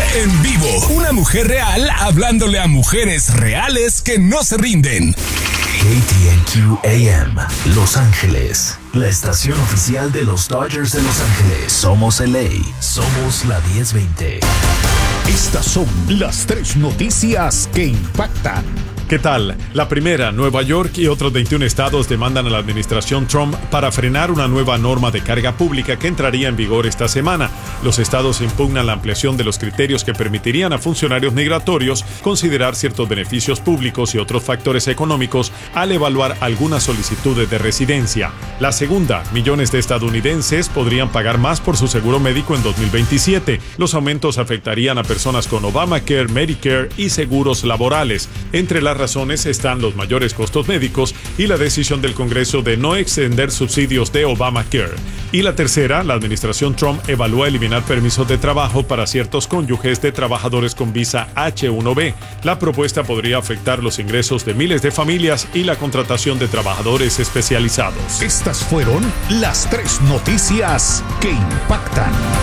En vivo, una mujer real hablándole a mujeres reales que no se rinden. KTNQ AM, Los Ángeles, la estación oficial de los Dodgers de Los Ángeles. Somos LA, somos la 1020. Estas son las 3 noticias que impactan. ¿Qué tal? La primera, Nueva York y otros 21 estados demandan a la administración Trump para frenar una nueva norma de carga pública que entraría en vigor esta semana. Los estados impugnan la ampliación de los criterios que permitirían a funcionarios migratorios considerar ciertos beneficios públicos y otros factores económicos al evaluar algunas solicitudes de residencia. La segunda, millones de estadounidenses podrían pagar más por su seguro médico en 2027. Los aumentos afectarían a personas con Obamacare, Medicare y seguros laborales. Entre las razones están los mayores costos médicos y la decisión del Congreso de no extender subsidios de Obamacare. Y la tercera, la administración Trump evalúa eliminar permisos de trabajo para ciertos cónyuges de trabajadores con visa H-1B. La propuesta podría afectar los ingresos de miles de familias y la contratación de trabajadores especializados. Estas fueron las 3 noticias que impactan.